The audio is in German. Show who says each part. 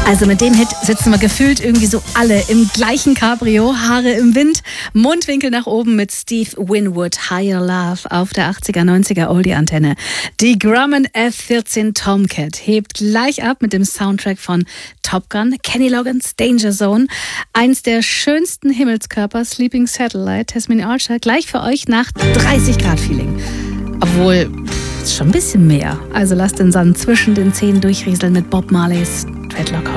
Speaker 1: Also mit dem Hit sitzen wir gefühlt irgendwie so alle im gleichen Cabrio, Haare im Wind, Mundwinkel nach oben mit Steve Winwood, Higher Love auf der 80er, 90er Oldie-Antenne. Die Grumman F-14 Tomcat hebt gleich ab mit dem Soundtrack von Top Gun, Kenny Loggins Danger Zone, eins der schönsten Himmelskörper, Sleeping Satellite, Tasmin Archer, gleich für euch nach 30 Grad Feeling. Obwohl, ist schon ein bisschen mehr. Also lasst den Sand zwischen den Zähnen durchrieseln mit Bob Marleys Dreadlock.